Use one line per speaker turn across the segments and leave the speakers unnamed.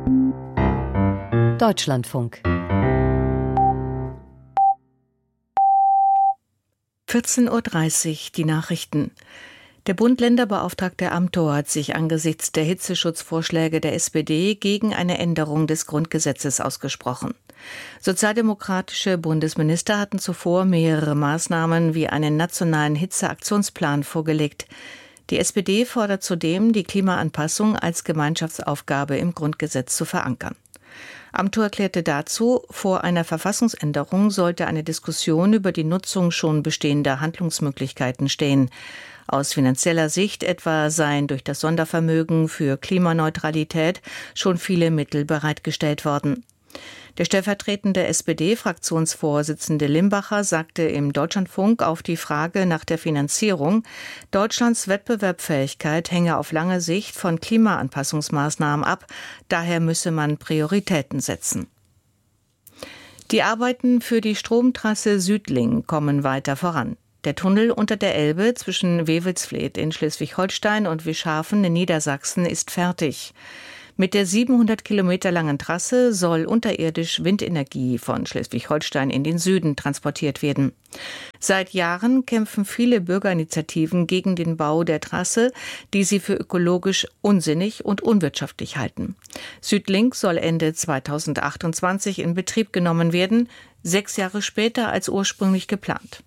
Deutschlandfunk
14:30 Uhr, die Nachrichten. Der Bund-Länder-Beauftragte Amthor hat sich angesichts der Hitzeschutzvorschläge der SPD gegen eine Änderung des Grundgesetzes ausgesprochen. Sozialdemokratische Bundesminister hatten zuvor mehrere Maßnahmen wie einen nationalen Hitzeaktionsplan vorgelegt. Die SPD fordert zudem, die Klimaanpassung als Gemeinschaftsaufgabe im Grundgesetz zu verankern. Amthor erklärte dazu, vor einer Verfassungsänderung sollte eine Diskussion über die Nutzung schon bestehender Handlungsmöglichkeiten stehen. Aus finanzieller Sicht etwa seien durch das Sondervermögen für Klimaneutralität schon viele Mittel bereitgestellt worden. Der stellvertretende SPD-Fraktionsvorsitzende Limbacher sagte im Deutschlandfunk auf die Frage nach der Finanzierung, Deutschlands Wettbewerbsfähigkeit hänge auf lange Sicht von Klimaanpassungsmaßnahmen ab, daher müsse man Prioritäten setzen. Die Arbeiten für die Stromtrasse Südlink kommen weiter voran. Der Tunnel unter der Elbe zwischen Wewelsfleth in Schleswig-Holstein und Wischhafen in Niedersachsen ist fertig. Mit der 700 Kilometer langen Trasse soll unterirdisch Windenergie von Schleswig-Holstein in den Süden transportiert werden. Seit Jahren kämpfen viele Bürgerinitiativen gegen den Bau der Trasse, die sie für ökologisch unsinnig und unwirtschaftlich halten. Südlink soll Ende 2028 in Betrieb genommen werden, 6 Jahre später als ursprünglich geplant.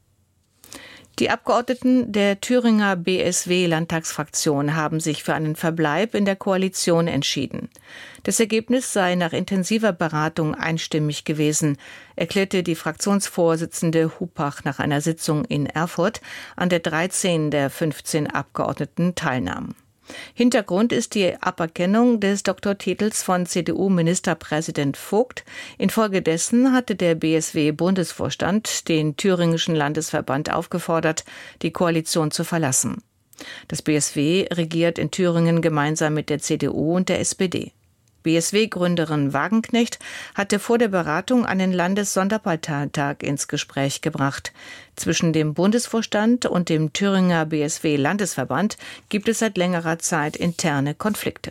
Die Abgeordneten der Thüringer BSW-Landtagsfraktion haben sich für einen Verbleib in der Koalition entschieden. Das Ergebnis sei nach intensiver Beratung einstimmig gewesen, erklärte die Fraktionsvorsitzende Hupach nach einer Sitzung in Erfurt, an der 13 der 15 Abgeordneten teilnahmen. Hintergrund ist die Aberkennung des Doktortitels von CDU-Ministerpräsident Vogt. Infolgedessen hatte der BSW-Bundesvorstand den thüringischen Landesverband aufgefordert, die Koalition zu verlassen. Das BSW regiert in Thüringen gemeinsam mit der CDU und der SPD. BSW-Gründerin Wagenknecht hatte vor der Beratung einen Landessonderparteitag ins Gespräch gebracht. Zwischen dem Bundesvorstand und dem Thüringer BSW-Landesverband gibt es seit längerer Zeit interne Konflikte.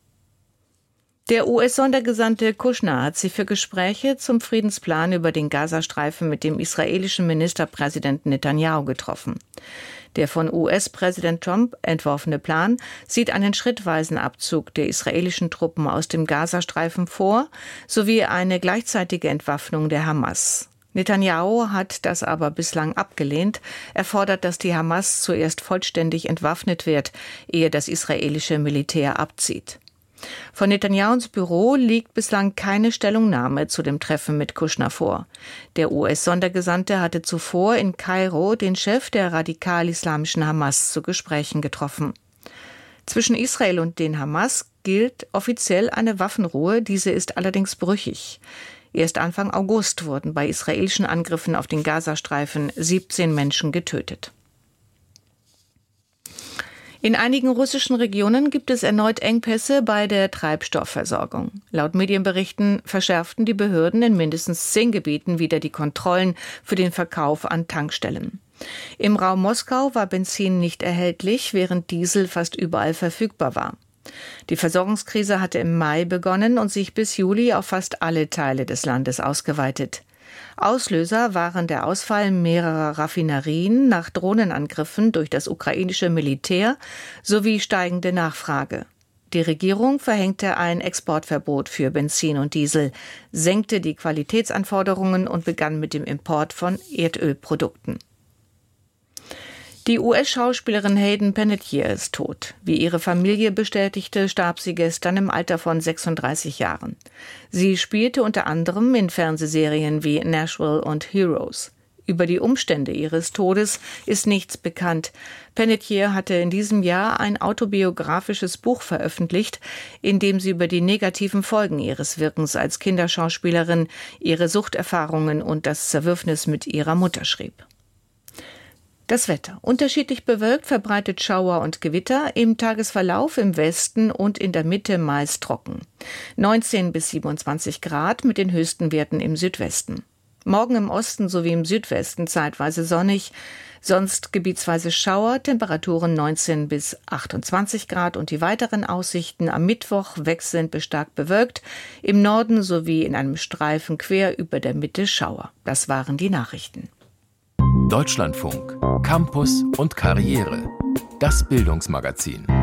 Der US-Sondergesandte Kushner hat sich für Gespräche zum Friedensplan über den Gazastreifen mit dem israelischen Ministerpräsidenten Netanyahu getroffen. Der von US-Präsident Trump entworfene Plan sieht einen schrittweisen Abzug der israelischen Truppen aus dem Gazastreifen vor, sowie eine gleichzeitige Entwaffnung der Hamas. Netanyahu hat das aber bislang abgelehnt. Er fordert, dass die Hamas zuerst vollständig entwaffnet wird, ehe das israelische Militär abzieht. Von Netanyahus Büro liegt bislang keine Stellungnahme zu dem Treffen mit Kushner vor. Der US-Sondergesandte hatte zuvor in Kairo den Chef der radikal-islamischen Hamas zu Gesprächen getroffen. Zwischen Israel und den Hamas gilt offiziell eine Waffenruhe, diese ist allerdings brüchig. Erst Anfang August wurden bei israelischen Angriffen auf den Gazastreifen 17 Menschen getötet. In einigen russischen Regionen gibt es erneut Engpässe bei der Treibstoffversorgung. Laut Medienberichten verschärften die Behörden in mindestens 10 Gebieten wieder die Kontrollen für den Verkauf an Tankstellen. Im Raum Moskau war Benzin nicht erhältlich, während Diesel fast überall verfügbar war. Die Versorgungskrise hatte im Mai begonnen und sich bis Juli auf fast alle Teile des Landes ausgeweitet. Auslöser waren der Ausfall mehrerer Raffinerien nach Drohnenangriffen durch das ukrainische Militär sowie steigende Nachfrage. Die Regierung verhängte ein Exportverbot für Benzin und Diesel, senkte die Qualitätsanforderungen und begann mit dem Import von Erdölprodukten. Die US-Schauspielerin Hayden Panettiere ist tot. Wie ihre Familie bestätigte, starb sie gestern im Alter von 36 Jahren. Sie spielte unter anderem in Fernsehserien wie Nashville und Heroes. Über die Umstände ihres Todes ist nichts bekannt. Panettiere hatte in diesem Jahr ein autobiografisches Buch veröffentlicht, in dem sie über die negativen Folgen ihres Wirkens als Kinderschauspielerin, ihre Suchterfahrungen und das Zerwürfnis mit ihrer Mutter schrieb. Das Wetter. Unterschiedlich bewölkt, verbreitet Schauer und Gewitter, im Tagesverlauf im Westen und in der Mitte meist trocken. 19 bis 27 Grad mit den höchsten Werten im Südwesten. Morgen im Osten sowie im Südwesten zeitweise sonnig, sonst gebietsweise Schauer, Temperaturen 19 bis 28 Grad und die weiteren Aussichten am Mittwoch wechselnd bis stark bewölkt, im Norden sowie in einem Streifen quer über der Mitte Schauer. Das waren die Nachrichten.
Deutschlandfunk, Campus und Karriere. Das Bildungsmagazin.